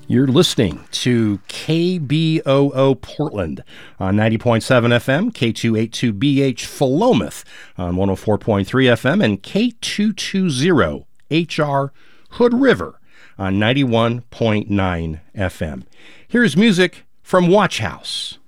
You're listening to KBOO Portland on 90.7 FM, K282BH Philomath on 104.3 FM, and K220HR Hood River on 91.9 FM. Here's music from Watch House.